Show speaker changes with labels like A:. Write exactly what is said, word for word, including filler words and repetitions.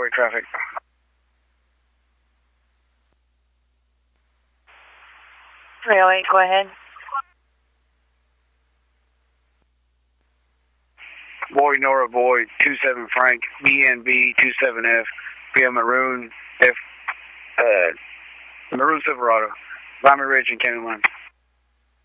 A: highway traffic.
B: three oh eight, go ahead.
A: Boy Nora Boy, two seven Frank, B N B two seven F, via Maroon F, uh, Maroon Silverado, Vimy Ridge and County Line.